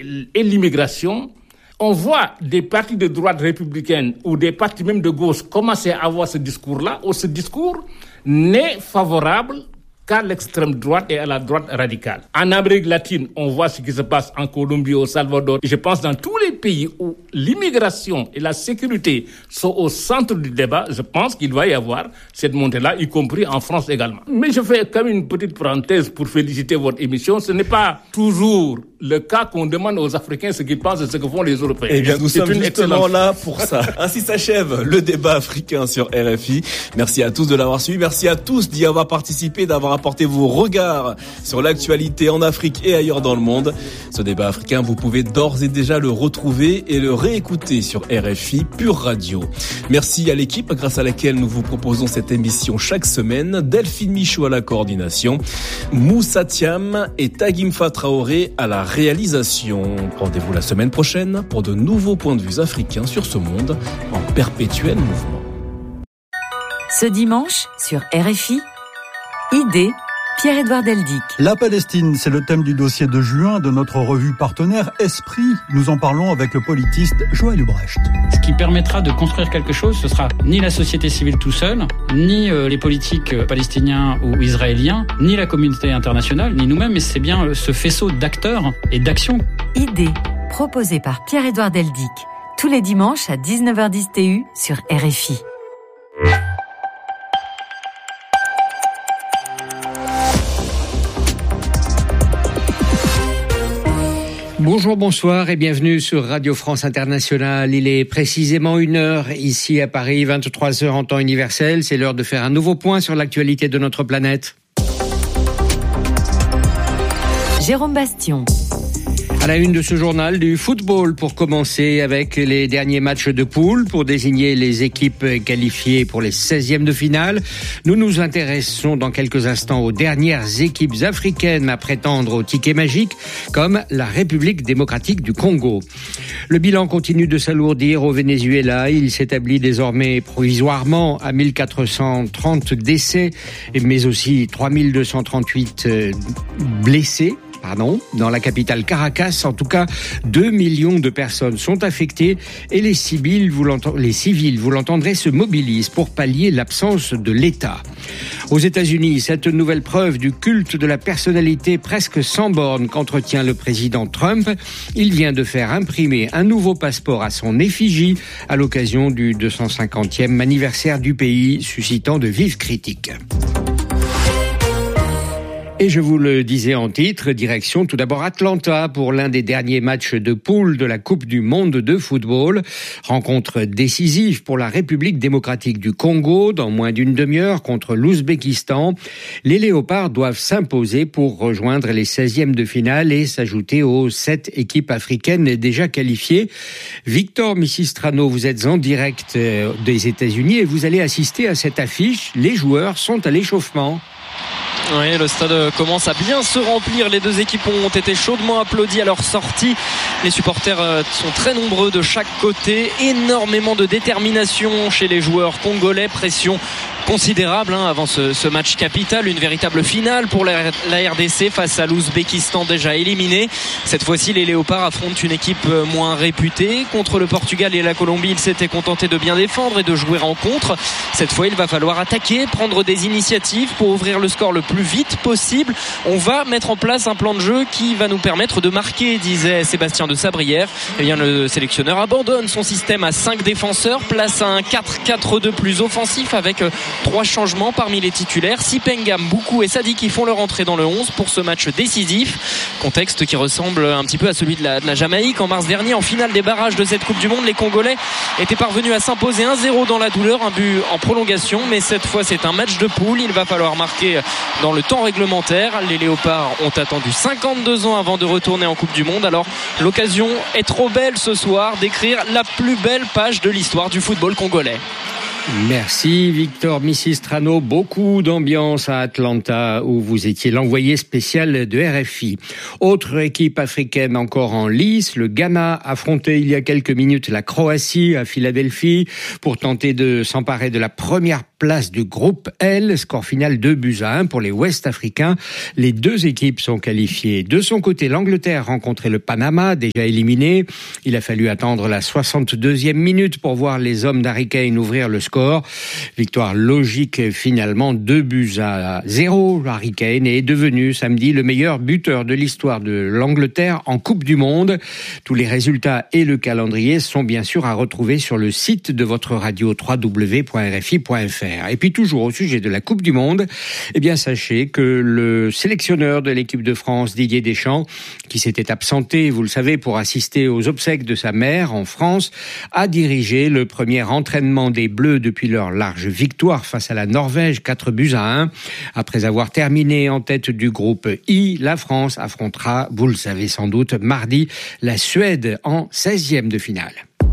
et l'immigration, on voit des partis de droite républicaine ou des partis même de gauche commencer à avoir ce discours-là, ou ce discours n'est favorable qu'à l'extrême droite et à la droite radicale. En Amérique latine, on voit ce qui se passe en Colombie, au Salvador. Et je pense dans tous les pays où l'immigration et la sécurité sont au centre du débat, je pense qu'il va y avoir cette montée-là, y compris en France également. Mais je fais quand même une petite parenthèse pour féliciter votre émission. Ce n'est pas toujours le cas qu'on demande aux Africains ce qu'ils pensent de ce que font les Européens. Eh bien, nous sommes justement là pour ça. Ainsi s'achève le débat africain sur RFI. Merci à tous de l'avoir suivi. Merci à tous d'y avoir participé, d'avoir apporté vos regards sur l'actualité en Afrique et ailleurs dans le monde. Ce débat africain, vous pouvez d'ores et déjà le retrouver et le réécouter sur RFI Pure Radio. Merci à l'équipe grâce à laquelle nous vous proposons cette émission chaque semaine. Delphine Michaud à la coordination, Moussa Thiam et Tagimfa Traoré à la réalisation. Rendez-vous la semaine prochaine pour de nouveaux points de vue africains sur ce monde en perpétuel mouvement. Ce dimanche, sur RFI, Idée, Pierre-Édouard Deldic. La Palestine, c'est le thème du dossier de juin de notre revue partenaire Esprit. Nous en parlons avec le politiste Joël Ubrecht. Ce qui permettra de construire quelque chose, ce sera ni la société civile tout seul, ni les politiques palestiniens ou israéliens, ni la communauté internationale, ni nous-mêmes, mais c'est bien ce faisceau d'acteurs et d'actions. Idée, proposée par Pierre-Édouard Deldic, tous les dimanches à 19h10 TU sur RFI. Bonjour, bonsoir et bienvenue sur Radio France Internationale. Il est précisément 1h ici à Paris, 23h en temps universel. C'est l'heure de faire un nouveau point sur l'actualité de notre planète. Jérôme Bastion. À la une de ce journal, du football pour commencer avec les derniers matchs de poule pour désigner les équipes qualifiées pour les 16e de finale. Nous nous intéressons dans quelques instants aux dernières équipes africaines à prétendre au ticket magique, comme la République démocratique du Congo. Le bilan continue de s'alourdir au Venezuela. Il s'établit désormais provisoirement à 1430 décès, mais aussi 3238 blessés. Dans la capitale Caracas, en tout cas, 2 millions de personnes sont affectées et les civils, vous l'entendrez, se mobilisent pour pallier l'absence de l'État. Aux États-Unis, cette nouvelle preuve du culte de la personnalité presque sans borne qu'entretient le président Trump, il vient de faire imprimer un nouveau passeport à son effigie à l'occasion du 250e anniversaire du pays, suscitant de vives critiques. Et je vous le disais en titre, direction tout d'abord Atlanta pour l'un des derniers matchs de poule de la Coupe du Monde de football. Rencontre décisive pour la République démocratique du Congo dans moins d'une demi-heure contre l'Ouzbékistan. Les Léopards doivent s'imposer pour rejoindre les 16e de finale et s'ajouter aux 7 équipes africaines déjà qualifiées. Victor Missistrano, vous êtes en direct des États-Unis et vous allez assister à cette affiche. Les joueurs sont à l'échauffement. Oui, le stade commence à bien se remplir. Les deux équipes ont été chaudement applaudies à leur sortie. Les supporters sont très nombreux de chaque côté. Énormément de détermination chez les joueurs congolais. Pression considérable avant ce match capital, une véritable finale pour la RDC face à l'Ouzbékistan déjà éliminé. Cette fois-ci, les Léopards affrontent une équipe moins réputée. Contre le Portugal et la Colombie, ils s'étaient contentés de bien défendre et de jouer en contre. Cette fois, il va falloir attaquer, prendre des initiatives pour ouvrir le score le plus vite possible. On va mettre en place un plan de jeu qui va nous permettre de marquer, disait Sébastien de Sabrière. Eh bien, le sélectionneur abandonne son système à 5 défenseurs, place un 4-4-2 plus offensif avec 3 changements parmi les titulaires. Sipengam, Boukou et Sadi qui font leur entrée dans le 11 pour ce match décisif. Contexte qui ressemble un petit peu à celui de la Jamaïque. En mars dernier, en finale des barrages de cette Coupe du Monde, les Congolais étaient parvenus à s'imposer 1-0 dans la douleur, un but en prolongation. Mais cette fois, c'est un match de poule. Il va falloir marquer dans le temps réglementaire. Les Léopards ont attendu 52 ans avant de retourner en Coupe du Monde. Alors, l'occasion est trop belle ce soir d'écrire la plus belle page de l'histoire du football congolais. Merci Victor Missistrano. Beaucoup d'ambiance à Atlanta où vous étiez l'envoyé spécial de RFI. Autre équipe africaine encore en lice, le Ghana affrontait il y a quelques minutes la Croatie à Philadelphie pour tenter de s'emparer de la première place du groupe L. Score final 2-1 pour les Ouest-Africains. Les deux équipes sont qualifiées. De son côté, l'Angleterre rencontrait le Panama, déjà éliminé. Il a fallu attendre la 62e minute pour voir les hommes d'Harry Kane ouvrir le score. Victoire logique finalement, 2-0. Harry Kane est devenu samedi le meilleur buteur de l'histoire de l'Angleterre en Coupe du Monde. Tous les résultats et le calendrier sont bien sûr à retrouver sur le site de votre radio www.rfi.fr. Et puis toujours au sujet de la Coupe du Monde, eh bien sachez que le sélectionneur de l'équipe de France, Didier Deschamps, qui s'était absenté, vous le savez, pour assister aux obsèques de sa mère en France, a dirigé le premier entraînement des Bleus depuis leur large victoire face à la Norvège, 4-1. Après avoir terminé en tête du groupe I, la France affrontera, vous le savez sans doute, mardi, la Suède en 16e de finale.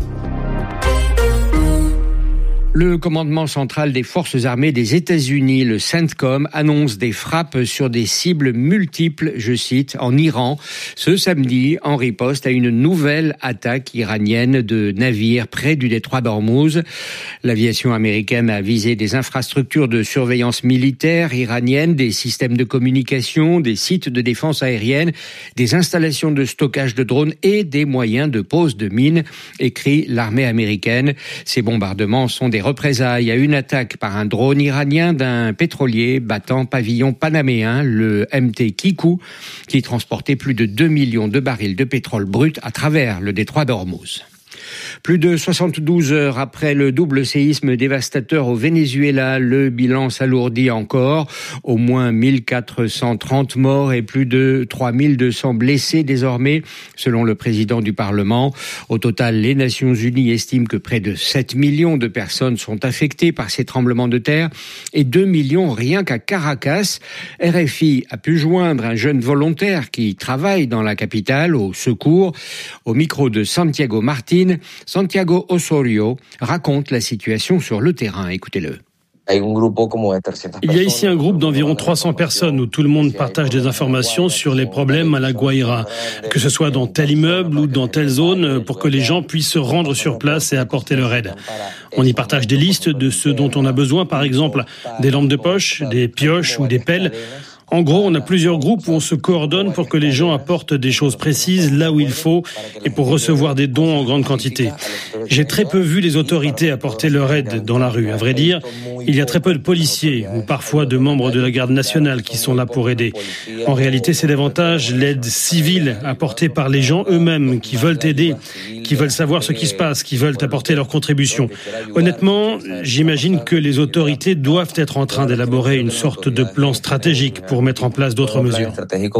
Le commandement central des forces armées des États-Unis, le CENTCOM, annonce des frappes sur des cibles multiples, je cite, en Iran, ce samedi, en riposte à une nouvelle attaque iranienne de navires près du détroit d'Ormuz. L'aviation américaine a visé des infrastructures de surveillance militaire iranienne, des systèmes de communication, des sites de défense aérienne, des installations de stockage de drones et des moyens de pose de mines, écrit l'armée américaine. Ces bombardements sont des représailles à une attaque par un drone iranien d'un pétrolier battant pavillon panaméen, le MT Kikou, qui transportait plus de 2 millions de barils de pétrole brut à travers le détroit d'Ormuz. Plus de 72 heures après le double séisme dévastateur au Venezuela, le bilan s'alourdit encore. Au moins 1430 morts et plus de 3200 blessés désormais, selon le président du Parlement. Au total, les Nations Unies estiment que près de 7 millions de personnes sont affectées par ces tremblements de terre et 2 millions rien qu'à Caracas. RFI a pu joindre un jeune volontaire qui travaille dans la capitale au secours. Au micro de Santiago Martin, Santiago Osorio raconte la situation sur le terrain. Écoutez-le. Il y a ici un groupe d'environ 300 personnes où tout le monde partage des informations sur les problèmes à La Guaira, que ce soit dans tel immeuble ou dans telle zone, pour que les gens puissent se rendre sur place et apporter leur aide. On y partage des listes de ce dont on a besoin, par exemple des lampes de poche, des pioches ou des pelles. En gros, on a plusieurs groupes où on se coordonne pour que les gens apportent des choses précises là où il faut et pour recevoir des dons en grande quantité. J'ai très peu vu les autorités apporter leur aide dans la rue. À vrai dire, il y a très peu de policiers ou parfois de membres de la garde nationale qui sont là pour aider. En réalité, c'est davantage l'aide civile apportée par les gens eux-mêmes qui veulent aider, qui veulent savoir ce qui se passe, qui veulent apporter leur contribution. Honnêtement, j'imagine que les autorités doivent être en train d'élaborer une sorte de plan stratégique pour mettre en place d'autres mesures.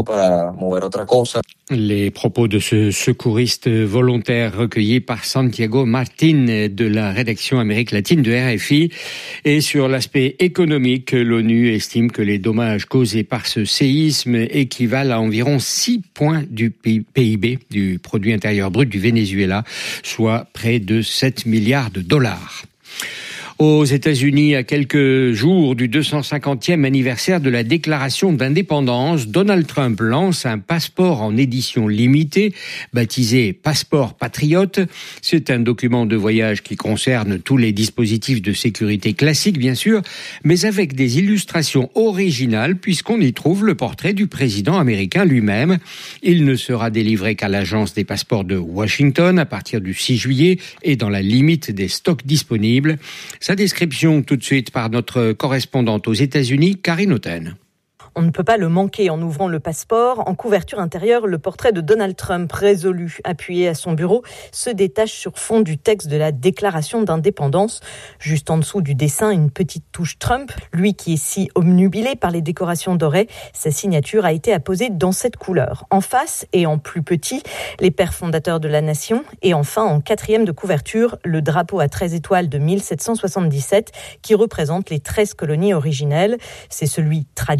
Les propos de ce secouriste volontaire recueillis par Santiago Martin de la rédaction Amérique latine de RFI. Et sur l'aspect économique, l'ONU estime que les dommages causés par ce séisme équivalent à environ 6 points du PIB, du produit intérieur brut du Venezuela, soit près de 7 milliards de dollars. Aux États-Unis, à quelques jours du 250e anniversaire de la déclaration d'indépendance, Donald Trump lance un passeport en édition limitée, baptisé Passeport Patriote. C'est un document de voyage qui concerne tous les dispositifs de sécurité classiques, bien sûr, mais avec des illustrations originales puisqu'on y trouve le portrait du président américain lui-même. Il ne sera délivré qu'à l'agence des passeports de Washington à partir du 6 juillet et dans la limite des stocks disponibles. Sa description tout de suite par notre correspondante aux États-Unis, Karine Auten. On ne peut pas le manquer en ouvrant le passeport. En couverture intérieure, le portrait de Donald Trump, résolu, appuyé à son bureau, se détache sur fond du texte de la déclaration d'indépendance. Juste en dessous du dessin, une petite touche Trump. Lui qui est si obnubilé par les décorations dorées, sa signature a été apposée dans cette couleur. En face et en plus petit, les pères fondateurs de la nation. Et enfin, en 4e de couverture, le drapeau à 13 étoiles de 1777 qui représente les 13 colonies originelles. C'est celui traditionnellement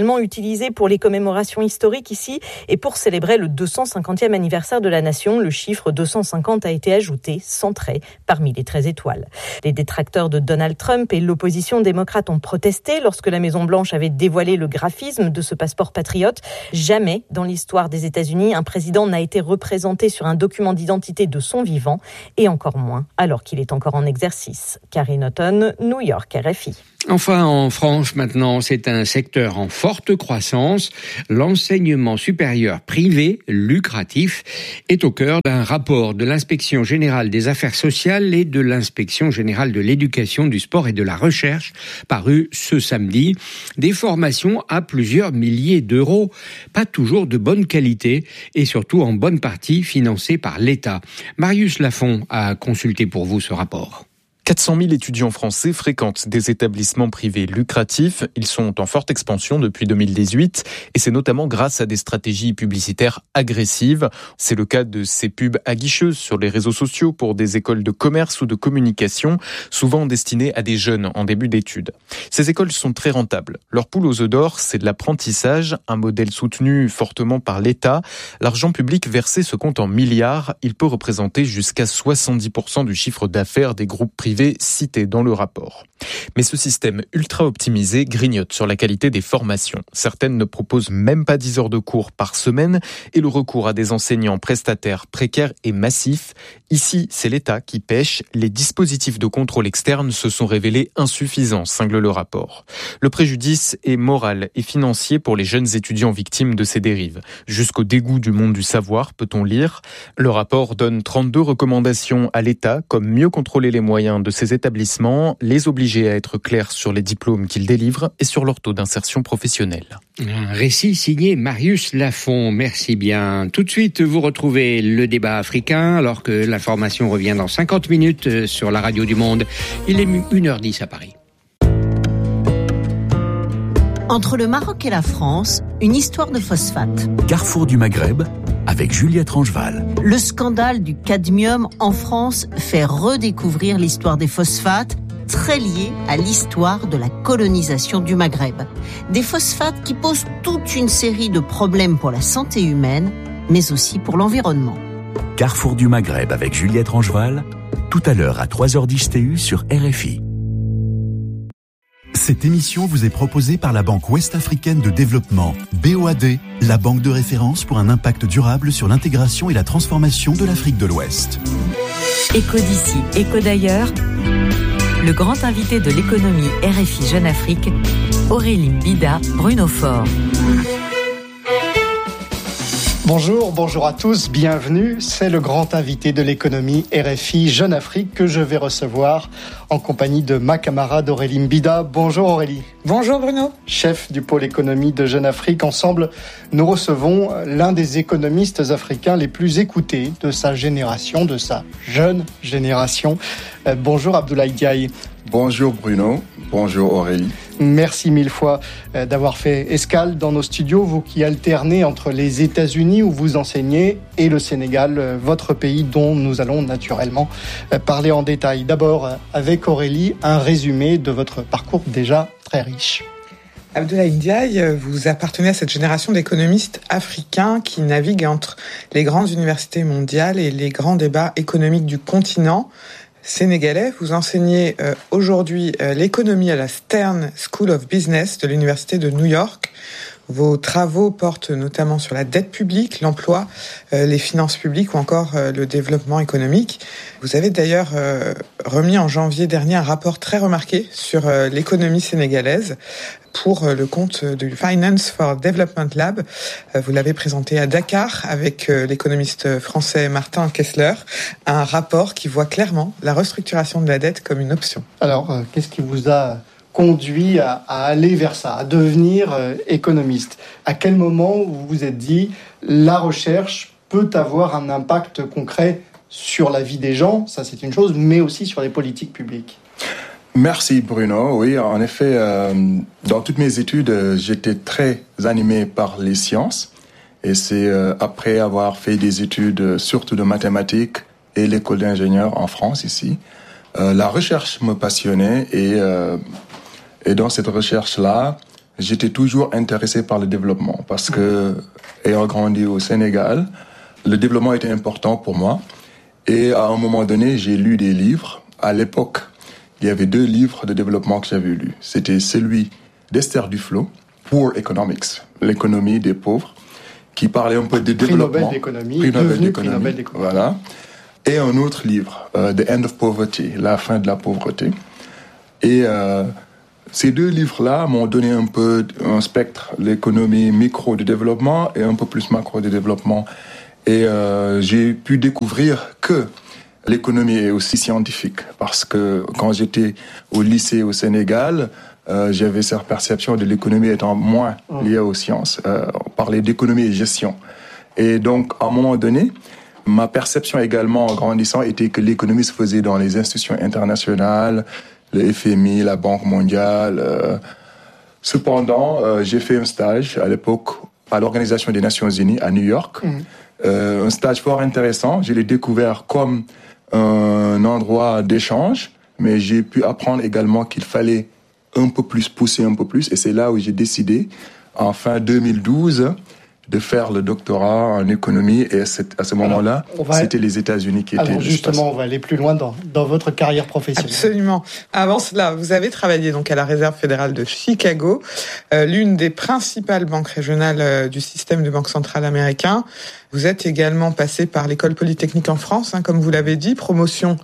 traditionnellement utilisé pour les commémorations historiques ici et pour célébrer le 250e anniversaire de la nation. Le chiffre 250 a été ajouté, sans trait, parmi les 13 étoiles. Les détracteurs de Donald Trump et l'opposition démocrate ont protesté lorsque la Maison-Blanche avait dévoilé le graphisme de ce passeport patriote. Jamais dans l'histoire des États-Unis, un président n'a été représenté sur un document d'identité de son vivant, et encore moins alors qu'il est encore en exercice. Karine Houghton, New York, RFI. Enfin, en France, maintenant, c'est un secteur en forte croissance. L'enseignement supérieur privé, lucratif, est au cœur d'un rapport de l'Inspection générale des affaires sociales et de l'Inspection générale de l'éducation, du sport et de la recherche, paru ce samedi. Des formations à plusieurs milliers d'euros, pas toujours de bonne qualité et surtout en bonne partie financées par l'État. Marius Lafont a consulté pour vous ce rapport. 400 000 étudiants français fréquentent des établissements privés lucratifs. Ils sont en forte expansion depuis 2018 et c'est notamment grâce à des stratégies publicitaires agressives. C'est le cas de ces pubs aguicheuses sur les réseaux sociaux pour des écoles de commerce ou de communication, souvent destinées à des jeunes en début d'études. Ces écoles sont très rentables. Leur poule aux œufs d'or, c'est de l'apprentissage, un modèle soutenu fortement par l'État. L'argent public versé se compte en milliards. Il peut représenter jusqu'à 70% du chiffre d'affaires des groupes privés cités dans le rapport. Mais ce système ultra optimisé grignote sur la qualité des formations. Certaines ne proposent même pas 10 heures de cours par semaine et le recours à des enseignants prestataires précaires est massif. Ici, c'est l'État qui pêche. Les dispositifs de contrôle externe se sont révélés insuffisants, cingle le rapport. Le préjudice est moral et financier pour les jeunes étudiants victimes de ces dérives. Jusqu'au dégoût du monde du savoir, peut-on lire. Le rapport donne 32 recommandations à l'État, comme mieux contrôler les moyens de ces établissements, les obliger à être clairs sur les diplômes qu'ils délivrent et sur leur taux d'insertion professionnelle. Un récit signé Marius Lafont. Merci bien. Tout de suite, vous retrouvez le débat africain, alors que l'information revient dans 50 minutes sur la radio du Monde. Il est 1h10 à Paris. Entre le Maroc et la France, une histoire de phosphate. Carrefour du Maghreb, avec Juliette Rangeval. Le scandale du cadmium en France fait redécouvrir l'histoire des phosphates, très liée à l'histoire de la colonisation du Maghreb. Des phosphates qui posent toute une série de problèmes pour la santé humaine, mais aussi pour l'environnement. Carrefour du Maghreb avec Juliette Rangeval, tout à l'heure à 3h10 TU sur RFI. Cette émission vous est proposée par la Banque Ouest-Africaine de Développement, BOAD, la banque de référence pour un impact durable sur l'intégration et la transformation de l'Afrique de l'Ouest. Écho d'ici, écho d'ailleurs, le grand invité de l'économie RFI Jeune Afrique, Aurélie Mbida, Bruno Faure. Bonjour à tous, bienvenue. C'est le grand invité de l'économie RFI Jeune Afrique que je vais recevoir en compagnie de ma camarade Aurélie Mbida. Bonjour Aurélie. Bonjour Bruno. Chef du pôle économie de Jeune Afrique. Ensemble, nous recevons l'un des économistes africains les plus écoutés de sa génération, de sa jeune génération. Bonjour Abdoulaye Diaye. Bonjour Bruno, bonjour Aurélie. Merci mille fois d'avoir fait escale dans nos studios, vous qui alternez entre les États-Unis où vous enseignez et le Sénégal, votre pays dont nous allons naturellement parler en détail. D'abord, avec Aurélie, un résumé de votre parcours déjà très riche. Abdoulaye Ndiaye, vous appartenez à cette génération d'économistes africains qui naviguent entre les grandes universités mondiales et les grands débats économiques du continent sénégalais. Vous enseignez aujourd'hui l'économie à la Stern School of Business de l'Université de New York. Vos travaux portent notamment sur la dette publique, l'emploi, les finances publiques ou encore le développement économique. Vous avez d'ailleurs remis en janvier dernier un rapport très remarqué sur l'économie sénégalaise pour le compte du Finance for Development Lab. Vous l'avez présenté à Dakar avec l'économiste français Martin Kessler, un rapport qui voit clairement la restructuration de la dette comme une option. Alors, qu'est-ce qui vous a conduit à aller vers ça, à devenir économiste? À quel moment vous vous êtes dit la recherche peut avoir un impact concret sur la vie des gens, ça c'est une chose, mais aussi sur les politiques publiques? Merci Bruno. Oui, en effet, dans toutes mes études, j'étais très animé par les sciences. Et c'est après avoir fait des études surtout de mathématiques et l'école d'ingénieurs en France ici, la recherche me passionnait et dans cette recherche-là, j'étais toujours intéressé par le développement parce que, ayant grandi au Sénégal, le développement était important pour moi. Et à un moment donné, j'ai lu des livres. À l'époque, il y avait 2 livres de développement que j'avais lus. C'était celui d'Esther Duflo, Poor Economics, l'économie des pauvres, qui parlait un peu de développement. Prix Nobel d'économie. Voilà. Et un autre livre, The End of Poverty, la fin de la pauvreté. Et ces 2 livres-là m'ont donné un peu un spectre, l'économie micro du développement et un peu plus macro du développement. Et j'ai pu découvrir que l'économie est aussi scientifique, parce que quand j'étais au lycée au Sénégal, j'avais cette perception de l'économie étant moins liée aux sciences. On parlait d'économie et gestion. Et donc, à un moment donné, ma perception également en grandissant était que l'économie se faisait dans les institutions internationales, le FMI, la Banque mondiale. Cependant, j'ai fait un stage à l'époque à l'Organisation des Nations Unies à New York. Un stage fort intéressant. Je l'ai découvert comme un endroit d'échange, mais j'ai pu apprendre également qu'il fallait un peu plus pousser un peu plus. Et c'est là où j'ai décidé, en fin 2012, de faire le doctorat en économie. Et à ce moment-là, c'était les États-Unis qui étaient... Alors justement, on va aller plus loin dans votre carrière professionnelle. Absolument. Avant cela, vous avez travaillé donc à la Réserve fédérale de Chicago, l'une des principales banques régionales du système de banque centrale américain. Vous êtes également passé par l'École polytechnique en France, comme vous l'avez dit, promotion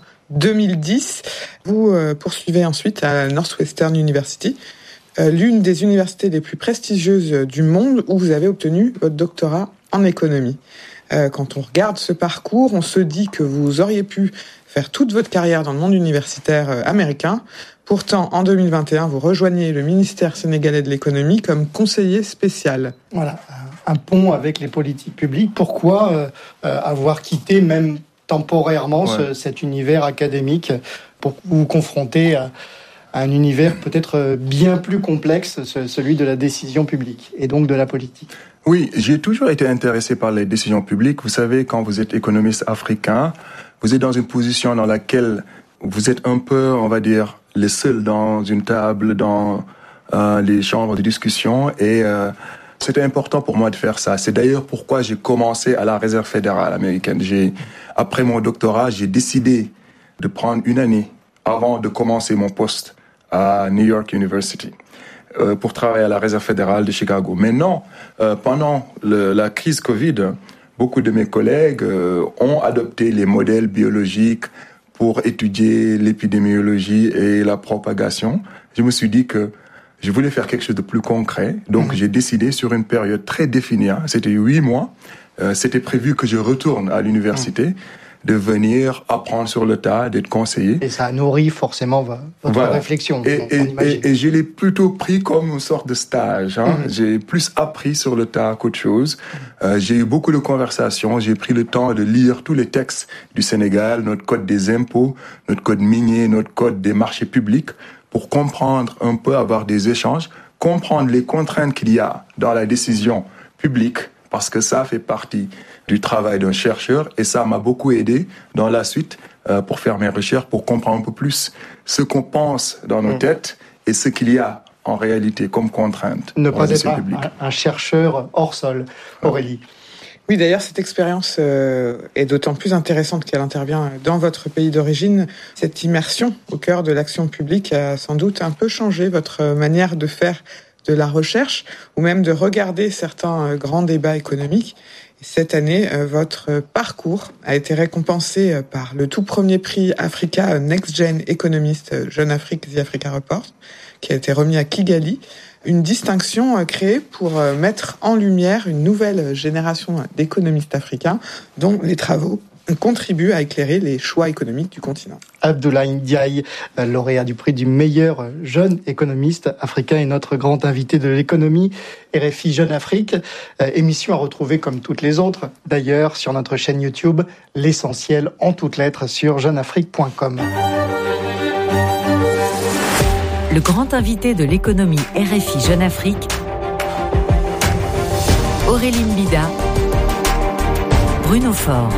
2010. Vous poursuivez ensuite à Northwestern University, l'une des universités les plus prestigieuses du monde, où vous avez obtenu votre doctorat en économie. Quand on regarde ce parcours, on se dit que vous auriez pu faire toute votre carrière dans le monde universitaire américain. Pourtant, en 2021, vous rejoignez le ministère sénégalais de l'économie comme conseiller spécial. Voilà, un pont avec les politiques publiques. Pourquoi avoir quitté même temporairement cet univers académique pour vous confronter à un univers peut-être bien plus complexe, celui de la décision publique et donc de la politique? Oui, j'ai toujours été intéressé par les décisions publiques. Vous savez, quand vous êtes économiste africain, vous êtes dans une position dans laquelle vous êtes un peu, on va dire, les seuls dans une table, dans les chambres de discussion. Et c'était important pour moi de faire ça. C'est d'ailleurs pourquoi j'ai commencé à la Réserve fédérale américaine. Après mon doctorat, j'ai décidé de prendre une année avant de commencer mon poste à New York University pour travailler à la Réserve fédérale de Chicago. Maintenant, pendant la crise Covid, beaucoup de mes collègues ont adopté les modèles biologiques pour étudier l'épidémiologie et la propagation. Je me suis dit que je voulais faire quelque chose de plus concret. Donc, j'ai décidé sur une période très définie, c'était 8 mois, c'était prévu que je retourne à l'université, de venir apprendre sur le tas, d'être conseiller. Et ça nourrit forcément votre réflexion, on imagine. Et je l'ai plutôt pris comme une sorte de stage. J'ai plus appris sur le tas qu'autre chose. J'ai eu beaucoup de conversations. J'ai pris le temps de lire tous les textes du Sénégal, notre code des impôts, notre code minier, notre code des marchés publics, pour comprendre un peu, avoir des échanges, comprendre les contraintes qu'il y a dans la décision publique, parce que ça fait partie du travail d'un chercheur, et ça m'a beaucoup aidé dans la suite pour faire mes recherches, pour comprendre un peu plus ce qu'on pense dans nos têtes et ce qu'il y a en réalité comme contrainte. Ne pas être un chercheur hors sol, Aurélie. Oui, d'ailleurs, cette expérience est d'autant plus intéressante qu'elle intervient dans votre pays d'origine. Cette immersion au cœur de l'action publique a sans doute un peu changé votre manière de faire de la recherche ou même de regarder certains grands débats économiques. Et cette année, votre parcours a été récompensé par le tout premier prix Africa Next Gen Economist Jeune Afrique, The Africa Report, qui a été remis à Kigali. Une distinction créée pour mettre en lumière une nouvelle génération d'économistes africains dont les travaux contribuent à éclairer les choix économiques du continent. Abdoulaye Ndiaye, lauréat du prix du meilleur jeune économiste africain, est notre grand invité de l'économie RFI Jeune Afrique. Émission à retrouver comme toutes les autres, d'ailleurs, sur notre chaîne YouTube, l'essentiel en toutes lettres sur jeuneafrique.com. Le grand invité de l'économie RFI Jeune Afrique, Aurélie Mbida, Bruno Faure.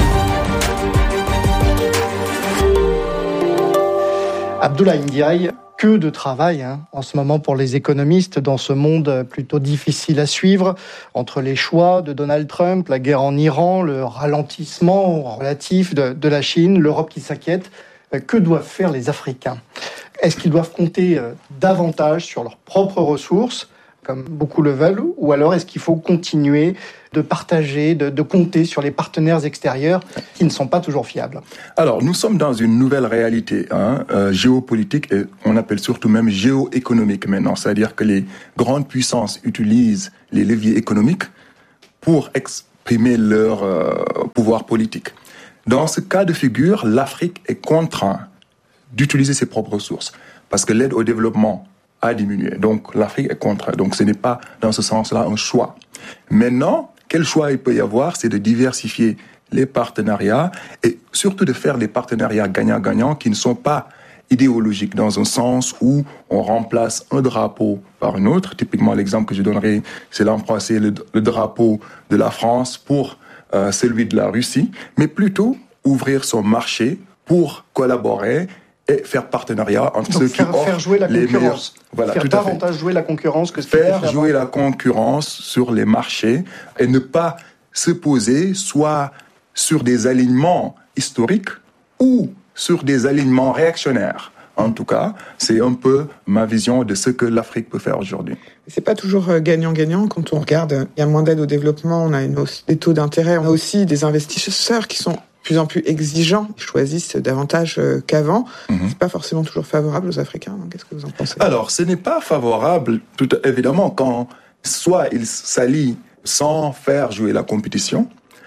Abdoulaye Ndiaye, que de travail en ce moment pour les économistes dans ce monde plutôt difficile à suivre, entre les choix de Donald Trump, la guerre en Iran, le ralentissement relatif de la Chine, l'Europe qui s'inquiète. Que doivent faire les Africains ? Est-ce qu'ils doivent compter davantage sur leurs propres ressources, comme beaucoup le veulent, ou alors est-ce qu'il faut continuer de partager, de compter sur les partenaires extérieurs qui ne sont pas toujours fiables ? Alors, nous sommes dans une nouvelle réalité géopolitique et on appelle surtout même géoéconomique maintenant. C'est-à-dire que les grandes puissances utilisent les leviers économiques pour exprimer leur pouvoir politique. Dans ce cas de figure, l'Afrique est contrainte d'utiliser ses propres ressources parce que l'aide au développement a diminué. Donc, l'Afrique est contrainte. Donc, ce n'est pas, dans ce sens-là, un choix. Maintenant, quel choix il peut y avoir ? C'est de diversifier les partenariats et surtout de faire des partenariats gagnant-gagnant qui ne sont pas idéologiques dans un sens où on remplace un drapeau par un autre. Typiquement, l'exemple que je donnerai, c'est l'embrasser le drapeau de la France pour celui de la Russie, mais plutôt ouvrir son marché pour collaborer et faire partenariat entre ceux qui offrent faire jouer la les meilleurs. Voilà, faire davantage jouer la concurrence que ce faire jouer la concurrence sur les marchés et ne pas se poser soit sur des alignements historiques ou sur des alignements réactionnaires. En tout cas, c'est un peu ma vision de ce que l'Afrique peut faire aujourd'hui. C'est pas toujours gagnant-gagnant quand on regarde. Il y a moins d'aide au développement, on a aussi des taux d'intérêt, on a aussi des investisseurs qui sont de plus en plus exigeants, ils choisissent davantage qu'avant. C'est pas forcément toujours favorable aux Africains. Donc qu'est-ce que vous en pensez ? Alors, ce n'est pas favorable, tout évidemment, quand soit ils s'allient sans faire jouer la compétition,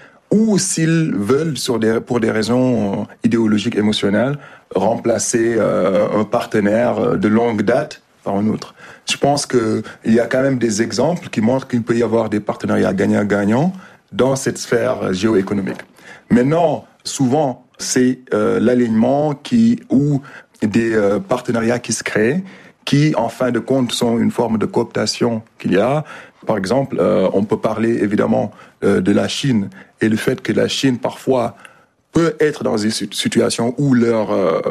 ou s'ils veulent, pour des raisons idéologiques, émotionnelles, remplacer un partenaire de longue date par un autre. Je pense qu'il y a quand même des exemples qui montrent qu'il peut y avoir des partenariats gagnant-gagnant dans cette sphère géoéconomique. Maintenant, souvent, c'est l'alignement ou des partenariats qui se créent, qui, en fin de compte, sont une forme de cooptation qu'il y a. Par exemple, on peut parler évidemment de la Chine et le fait que la Chine, parfois, peut être dans des situations où leur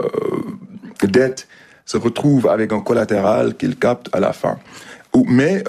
dette se retrouve avec un collatéral qu'ils captent à la fin. Mais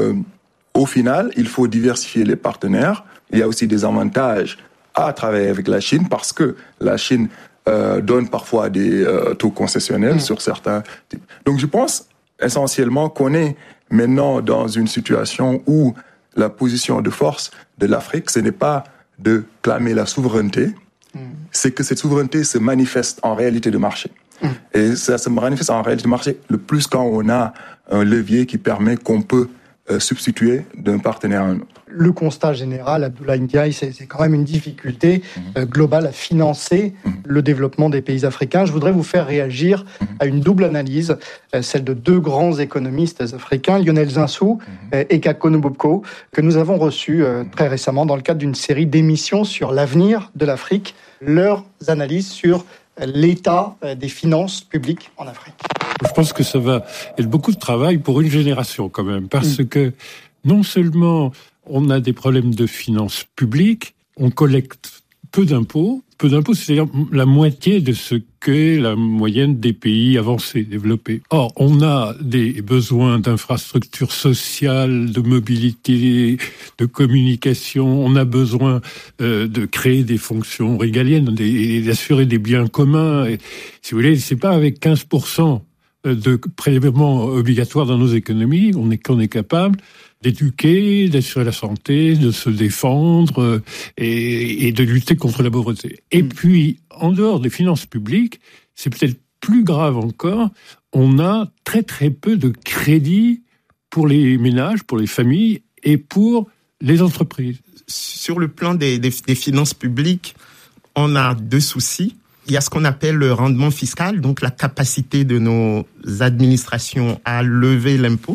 au final, il faut diversifier les partenaires. Il y a aussi des avantages à travailler avec la Chine parce que la Chine donne parfois des taux concessionnels sur certains types. Donc je pense essentiellement qu'on est maintenant dans une situation où la position de force de l'Afrique, ce n'est pas de clamer la souveraineté, c'est que cette souveraineté se manifeste en réalité de marché. Et ça se manifeste en réalité de marché le plus quand on a un levier qui permet qu'on peut substituer d'un partenaire à un autre. Le constat général, Abdoulaye Ndiaye, c'est quand même une difficulté globale à financer le développement des pays africains. Je voudrais vous faire réagir à une double analyse, celle de deux grands économistes africains, Lionel Zinsou et Kako Nubobko, que nous avons reçus très récemment dans le cadre d'une série d'émissions sur l'avenir de l'Afrique, leurs analyses sur l'état des finances publiques en Afrique. Je pense que ça va être beaucoup de travail pour une génération quand même, parce que non seulement on a des problèmes de finances publiques, on collecte peu d'impôts, c'est-à-dire la moitié de ce qu'est la moyenne des pays avancés, développés. Or, on a des besoins d'infrastructures sociales, de mobilité, de communication, on a besoin de créer des fonctions régaliennes et d'assurer des biens communs. Et, si vous voulez, c'est pas avec 15% de prélèvements obligatoires dans nos économies qu'on est capable d'éduquer, d'assurer la santé, de se défendre et de lutter contre la pauvreté. Et puis, en dehors des finances publiques, c'est peut-être plus grave encore, on a très très peu de crédits pour les ménages, pour les familles et pour les entreprises. Sur le plan des finances publiques, on a deux soucis. Il y a ce qu'on appelle le rendement fiscal, donc la capacité de nos administrations à lever l'impôt.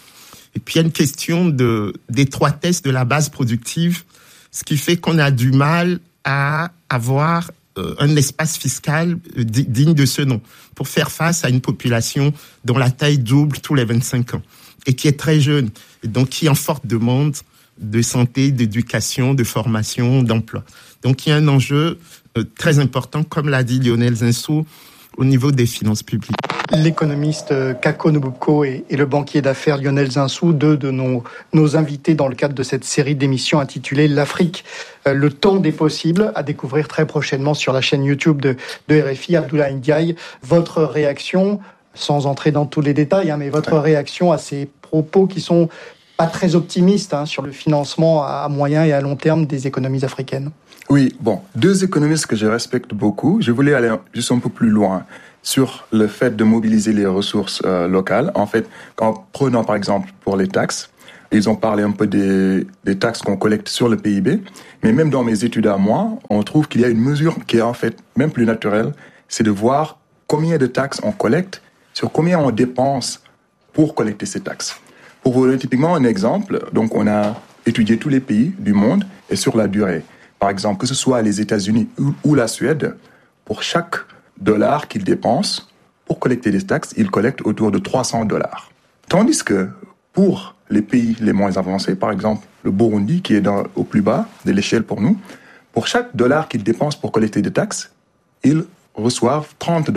Et puis, il y a une question d'étroitesse de la base productive, ce qui fait qu'on a du mal à avoir un espace fiscal digne de ce nom pour faire face à une population dont la taille double tous les 25 ans et qui est très jeune, et donc qui est en forte demande de santé, d'éducation, de formation, d'emploi. Donc, il y a un enjeu très important, comme l'a dit Lionel Zinsou, au niveau des finances publiques. L'économiste Kako Nobubko et le banquier d'affaires Lionel Zinsou, deux de nos invités dans le cadre de cette série d'émissions intitulée L'Afrique, le temps des possibles, à découvrir très prochainement sur la chaîne YouTube de RFI. Abdoulaye Ndiaye, votre réaction, sans entrer dans tous les détails, mais votre réaction à ces propos qui sont pas très optimistes sur le financement à moyen et à long terme des économies africaines. Oui, deux économistes que je respecte beaucoup. Je voulais aller juste un peu plus loin sur le fait de mobiliser les ressources locales. En fait, prenons par exemple pour les taxes, ils ont parlé un peu des taxes qu'on collecte sur le PIB, mais même dans mes études à moi, on trouve qu'il y a une mesure qui est en fait même plus naturelle, c'est de voir combien de taxes on collecte, sur combien on dépense pour collecter ces taxes. Pour vous donner typiquement un exemple, donc on a étudié tous les pays du monde et sur la durée. Par exemple, que ce soit les États-Unis ou la Suède, pour chaque dollar qu'ils dépensent pour collecter des taxes, ils collectent autour de $300. Tandis que pour les pays les moins avancés, par exemple le Burundi, qui est au plus bas de l'échelle pour nous, pour chaque dollar qu'ils dépensent pour collecter des taxes, ils reçoivent $30.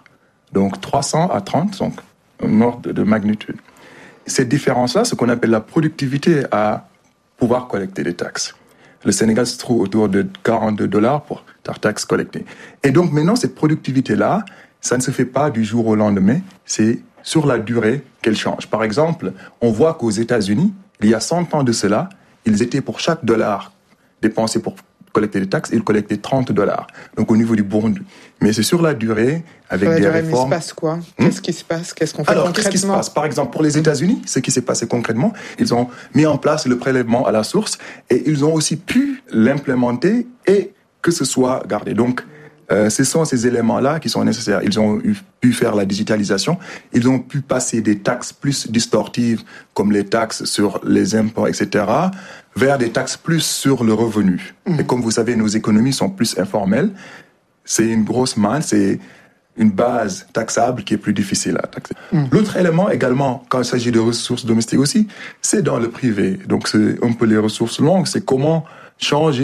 Donc 300 à 30, donc un ordre de magnitude. Cette différence-là, ce qu'on appelle la productivité à pouvoir collecter des taxes. Le Sénégal se trouve autour de $42 pour la taxe collectée. Et donc maintenant, cette productivité-là, ça ne se fait pas du jour au lendemain, c'est sur la durée qu'elle change. Par exemple, on voit qu'aux États-Unis, il y a 100 ans de cela, ils étaient pour chaque dollar dépensé pour collecter des taxes, ils collectaient $30. Donc au niveau du Burundi. Mais c'est sur la durée, avec des réformes. Mais il se passe quoi ? Qu'est-ce qui se passe ? Qu'est-ce qu'on fait concrètement ? Qu'est-ce qui se passe ? Par exemple, pour les États-Unis, ce qui s'est passé concrètement, ils ont mis en place le prélèvement à la source et ils ont aussi pu l'implémenter et que ce soit gardé. Donc, ce sont ces éléments-là qui sont nécessaires. Ils ont pu faire la digitalisation, ils ont pu passer des taxes plus distorsives, comme les taxes sur les impôts, etc., vers des taxes plus sur le revenu. Et comme vous savez, nos économies sont plus informelles. C'est une grosse manne, c'est une base taxable qui est plus difficile à taxer. L'autre élément également, quand il s'agit de ressources domestiques aussi, c'est dans le privé. Donc c'est un peu les ressources longues, c'est comment changer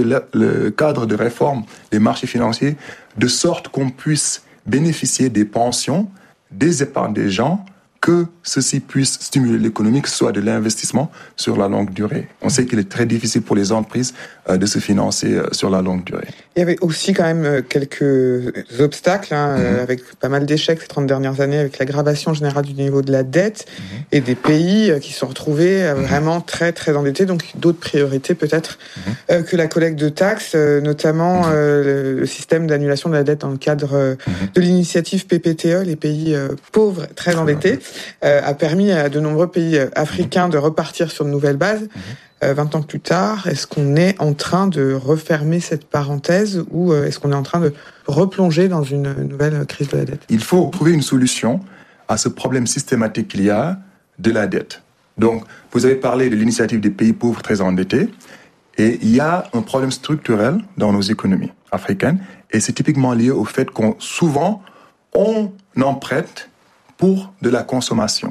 le cadre de réforme des marchés financiers de sorte qu'on puisse bénéficier des pensions, des épargnes des gens, que ceci puisse stimuler l'économie, que ce soit de l'investissement sur la longue durée. On sait qu'il est très difficile pour les entreprises de se financer sur la longue durée. Il y avait aussi quand même quelques obstacles, avec pas mal d'échecs ces 30 dernières années, avec l'aggravation générale du niveau de la dette et des pays qui se sont retrouvés vraiment très très endettés, donc d'autres priorités peut-être que la collecte de taxes, notamment le système d'annulation de la dette dans le cadre de l'initiative PPTE, les pays pauvres très endettés, a permis à de nombreux pays africains de repartir sur de nouvelles bases. 20 ans plus tard, est-ce qu'on est en train de refermer cette parenthèse ou est-ce qu'on est en train de replonger dans une nouvelle crise de la dette ? Il faut trouver une solution à ce problème systématique qu'il y a de la dette. Donc, vous avez parlé de l'initiative des pays pauvres très endettés et il y a un problème structurel dans nos économies africaines et c'est typiquement lié au fait souvent on en prête pour de la consommation.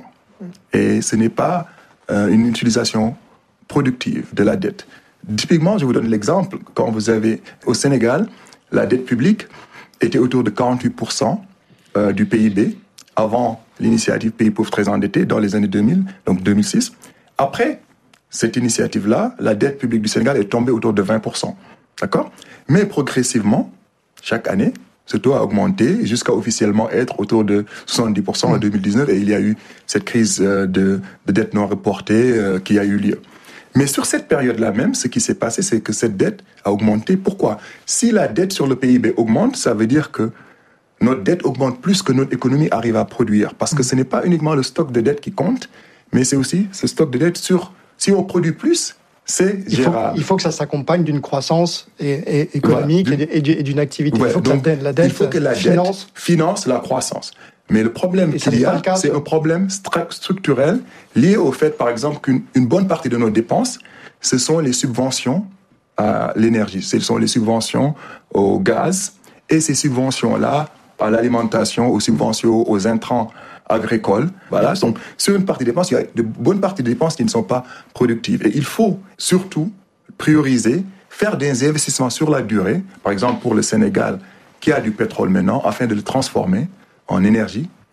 Et ce n'est pas une utilisation productive de la dette. Typiquement, je vous donne l'exemple, quand vous avez au Sénégal, la dette publique était autour de 48% du PIB avant l'initiative Pays pauvres très endettés dans les années 2000, donc 2006. Après cette initiative-là, la dette publique du Sénégal est tombée autour de 20%. D'accord ? Mais progressivement, chaque année, ce taux a augmenté jusqu'à officiellement être autour de 70% en 2019 et il y a eu cette crise de dette non reportée qui a eu lieu. Mais sur cette période-là même, ce qui s'est passé, c'est que cette dette a augmenté. Pourquoi ? Si la dette sur le PIB augmente, ça veut dire que notre dette augmente plus que notre économie arrive à produire. Parce que ce n'est pas uniquement le stock de dette qui compte, mais c'est aussi ce stock de dette sur... Si on produit plus, c'est gérable. Il faut que ça s'accompagne d'une croissance économique et d'une activité. Ouais, il faut que la dette finance la croissance. Mais le problème qu'il y a, c'est un problème structurel lié au fait, par exemple, qu'une bonne partie de nos dépenses, ce sont les subventions à l'énergie, ce sont les subventions au gaz, et ces subventions-là à l'alimentation, aux subventions aux intrants agricoles. Voilà. Donc, sur une partie des dépenses, il y a de bonnes parties des dépenses qui ne sont pas productives. Et il faut surtout prioriser, faire des investissements sur la durée, par exemple pour le Sénégal, qui a du pétrole maintenant, afin de le transformer en énergie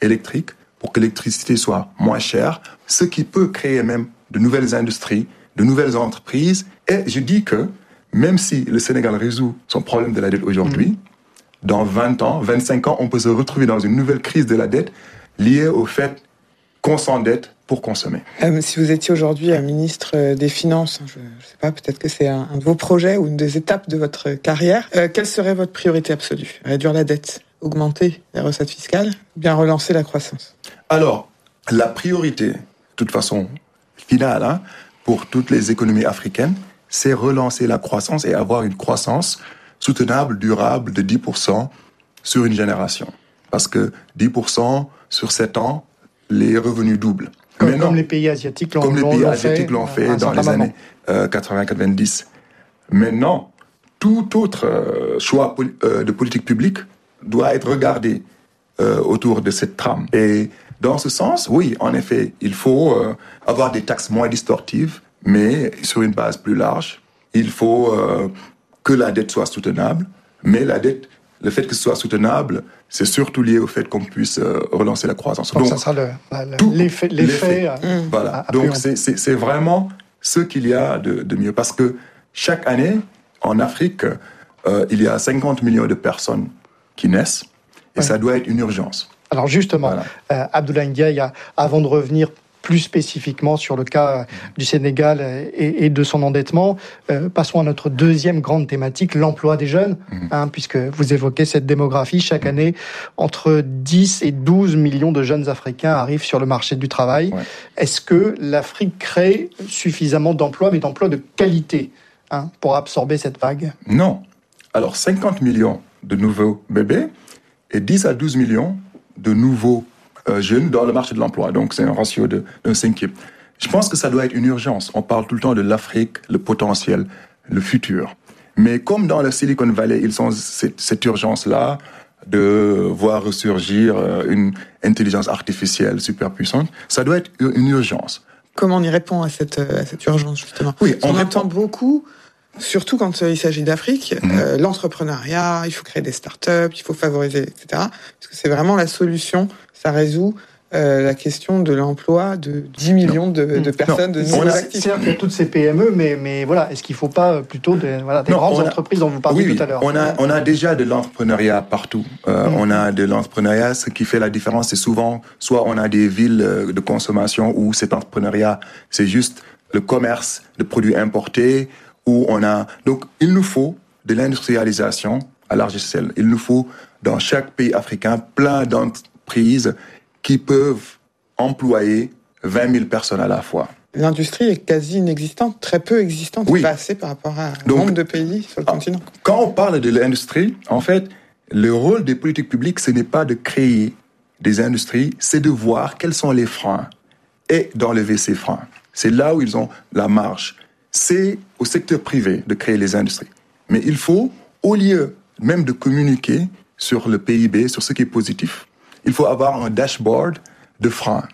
électrique pour que l'électricité soit moins chère, ce qui peut créer même de nouvelles industries, de nouvelles entreprises. Et je dis que même si le Sénégal résout son problème de la dette aujourd'hui, dans 20 ans, 25 ans, on peut se retrouver dans une nouvelle crise de la dette liée au fait qu'on s'endette pour consommer. Si vous étiez aujourd'hui ministre des Finances, je ne sais pas, peut-être que c'est un de vos projets ou une des étapes de votre carrière, quelle serait votre priorité absolue ? Réduire la dette, augmenter les recettes fiscales, ou bien relancer la croissance ? Alors, la priorité, de toute façon, finale, pour toutes les économies africaines, c'est relancer la croissance et avoir une croissance soutenable, durable, de 10% sur une génération. Parce que 10% sur 7 ans, les revenus doublent. Comme les pays asiatiques l'ont fait dans les années 80-90. Maintenant, tout autre choix de politique publique doit être regardé autour de cette trame. Et dans ce sens, oui, en effet, il faut avoir des taxes moins distorsives, mais sur une base plus large. Il faut que la dette soit soutenable, mais la dette, le fait que ce soit soutenable, c'est surtout lié au fait qu'on puisse relancer la croissance. Donc ça sera l'effet. Voilà. Donc c'est vraiment ce qu'il y a de mieux. Parce que chaque année, en Afrique, il y a 50 millions de personnes qui naissent, et ça doit être une urgence. Alors justement, Abdoulaye Ndiaye, avant de revenir plus spécifiquement sur le cas du Sénégal et de son endettement, passons à notre deuxième grande thématique, l'emploi des jeunes, puisque vous évoquez cette démographie. Chaque année, entre 10 et 12 millions de jeunes Africains arrivent sur le marché du travail. Est-ce que l'Afrique crée suffisamment d'emplois, mais d'emplois de qualité, pour absorber cette vague ? Non. Alors, 50 millions de nouveaux bébés et 10 à 12 millions de nouveaux jeunes dans le marché de l'emploi. Donc, c'est un ratio de 5e. Je pense que ça doit être une urgence. On parle tout le temps de l'Afrique, le potentiel, le futur. Mais comme dans le Silicon Valley, ils ont cette urgence-là de voir ressurgir une intelligence artificielle super puissante, ça doit être une urgence. Comment on y répond à cette urgence, justement ? Oui, on entend beaucoup, surtout quand il s'agit d'Afrique, l'entrepreneuriat, il faut créer des startups, il faut favoriser, etc. Parce que c'est vraiment la solution. Ça résout la question de l'emploi de 10 millions de personnes, de nouveaux actifs. C'est-à-dire qu'il y a toutes ces PME, mais voilà, est-ce qu'il ne faut pas plutôt des grandes entreprises dont vous parliez tout à l'heure ? On a déjà de l'entrepreneuriat partout. On a de l'entrepreneuriat. Ce qui fait la différence, c'est souvent, soit on a des villes de consommation où cet entrepreneuriat, c'est juste le commerce de produits importés, où on a... Donc, il nous faut de l'industrialisation à large échelle. Il nous faut, dans chaque pays africain, plein d'entreprises qui peuvent employer 20 000 personnes à la fois. L'industrie est quasi inexistante, très peu existante, pas assez par rapport à un nombre de pays sur le continent. Quand on parle de l'industrie, en fait, le rôle des politiques publiques, ce n'est pas de créer des industries, c'est de voir quels sont les freins et d'enlever ces freins. C'est là où ils ont la marge. C'est au secteur privé de créer les industries. Mais il faut, au lieu même de communiquer sur le PIB, sur ce qui est positif, il faut avoir un dashboard de freins.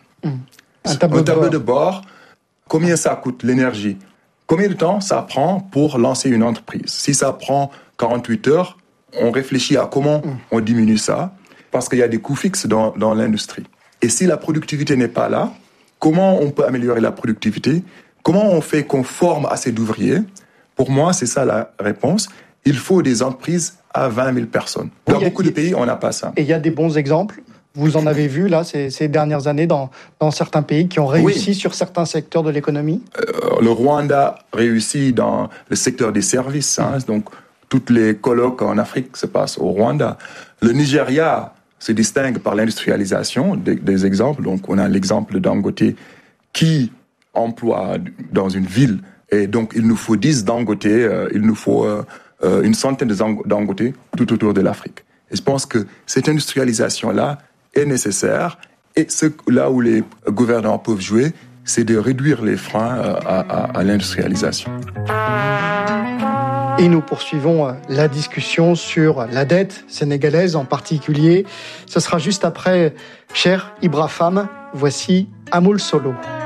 Un tableau de bord. Combien ça coûte l'énergie ? Combien de temps ça prend pour lancer une entreprise ? Si ça prend 48 heures, on réfléchit à comment on diminue ça, parce qu'il y a des coûts fixes dans l'industrie. Et si la productivité n'est pas là, comment on peut améliorer la productivité ? Comment on fait qu'on forme assez d'ouvriers ? Pour moi, c'est ça la réponse. Il faut des entreprises à 20 000 personnes. Dans beaucoup de pays, on n'a pas ça. Et il y a des bons exemples ? Vous en avez vu, là, ces dernières années, dans certains pays qui ont réussi sur certains secteurs de l'économie ? Le Rwanda réussit dans le secteur des services. Donc, toutes les colloques en Afrique se passent au Rwanda. Le Nigeria se distingue par l'industrialisation, des exemples. Donc, on a l'exemple Dangote qui emploie dans une ville. Et donc, il nous faut 10 Dangote, il nous faut une centaine de Dangote tout autour de l'Afrique. Et je pense que cette industrialisation-là est nécessaire. Et là où les gouvernants peuvent jouer, c'est de réduire les freins à l'industrialisation. Et nous poursuivons la discussion sur la dette sénégalaise en particulier. Ce sera juste après Cher Ibra Fam. Voici Amoul Solo.